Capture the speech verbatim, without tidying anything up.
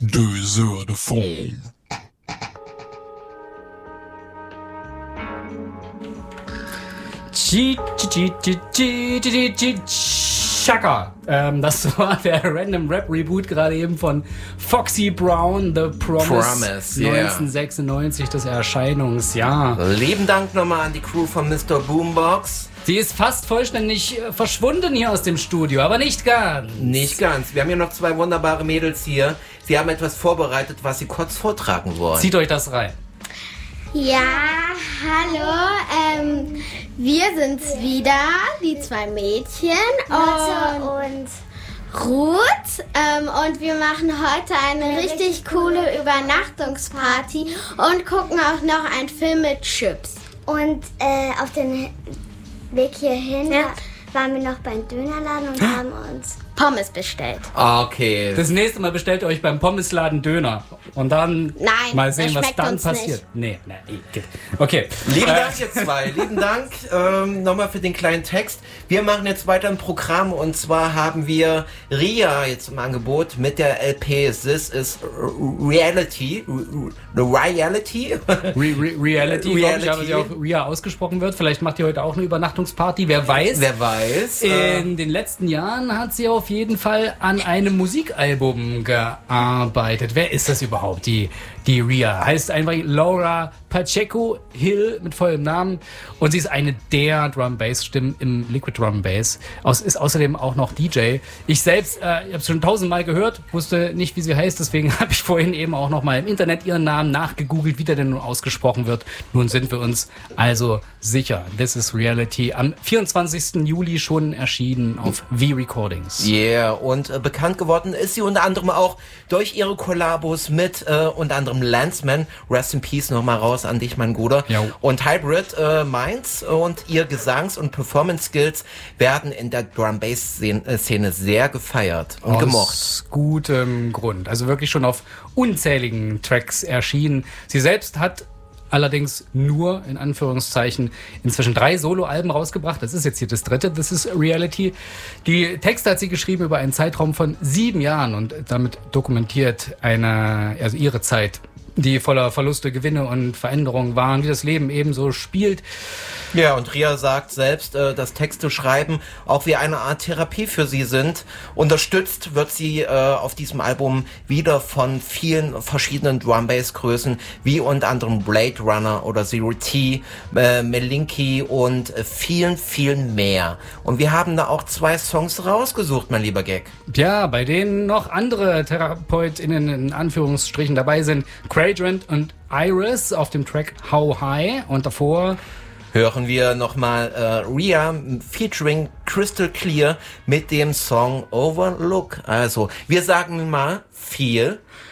Deux heures de fond. Chaka. Ähm, das war der Random Rap Reboot gerade eben von Foxy Brown, The Promise, Promise yeah. neunzehnhundertsechsundneunzig, das Erscheinungsjahr. Lieben Dank nochmal an die Crew von Mister Boombox. Sie ist fast vollständig äh, verschwunden hier aus dem Studio, aber nicht ganz. Nicht ganz. Wir haben hier noch zwei wunderbare Mädels hier. Sie haben etwas vorbereitet, was sie kurz vortragen wollen. Zieht euch das rein. Ja, hallo, ähm, wir sind's wieder, die zwei Mädchen und, und Ruth ähm, und wir machen heute eine richtig coole Übernachtungsparty und gucken auch noch einen Film mit Chips. Und äh, auf dem Weg hierhin Ja. waren wir noch beim Dönerladen und haben uns Pommes bestellt. Okay. Das nächste Mal bestellt ihr euch beim Pommesladen Döner. Und dann Nein, mal sehen, das was schmeckt dann uns passiert. Nee, nee, geht. Okay. Lieben Äh, Dank, ihr zwei. Lieben Dank ähm, nochmal für den kleinen Text. Wir machen jetzt weiter im Programm und zwar haben wir Ria jetzt im Angebot mit der L P This is Reality. The Reality. Re Re Reality, glaube ich, aber Reality. sie auch Ria ausgesprochen wird. Vielleicht macht ihr heute auch eine Übernachtungsparty, wer weiß. Wer weiß. äh, In den letzten Jahren hat sie auf jeden Fall an einem Musikalbum gearbeitet. Wer ist das überhaupt? Die, die Ria heißt einfach Laura Pacheco Hill mit vollem Namen und sie ist eine der Drum-Bass-Stimmen im Liquid Drum Bass. Aus, ist außerdem auch noch D J. Ich selbst, äh, ich habe es schon tausendmal gehört, wusste nicht, wie sie heißt, deswegen habe ich vorhin eben auch noch mal im Internet ihren Namen nachgegoogelt, wie der denn nun ausgesprochen wird. Nun sind wir uns also sicher. This is Reality. Am vierundzwanzigsten Juli schon erschienen auf V-Recordings. Yeah, und äh, bekannt geworden ist sie unter anderem auch durch ihre Kollabos mit äh, unter anderem Landsman. Rest in Peace nochmal raus an dich, mein Bruder. Jo. Und Hybrid äh, Minds und ihr Gesangs- und Performance-Skills werden in der Drum-Bass-Szene sehr gefeiert und gemocht. Aus gutem Grund. Also wirklich schon auf unzähligen Tracks erschienen. Sie selbst hat allerdings nur, in Anführungszeichen, inzwischen drei Soloalben rausgebracht. Das ist jetzt hier das dritte, This is Reality. Die Texte hat sie geschrieben über einen Zeitraum von sieben Jahren und damit dokumentiert eine, also ihre Zeit, die voller Verluste, Gewinne und Veränderungen waren, wie das Leben eben so spielt. Ja, und Ria sagt selbst, äh, dass Texte schreiben auch wie eine Art Therapie für sie sind. Unterstützt wird sie äh, auf diesem Album wieder von vielen verschiedenen Drum-Bass-Größen, wie unter anderem Blade Runner oder Zero T, äh, Melinki und äh, vielen, vielen mehr. Und wir haben da auch zwei Songs rausgesucht, mein lieber Gag. Ja, bei denen noch andere TherapeutInnen in Anführungsstrichen dabei sind. Quadrant und Iris auf dem Track How High und davor Hören wir nochmal äh, Ria featuring Crystal Clear mit dem Song Overlook. Also, wir sagen mal viel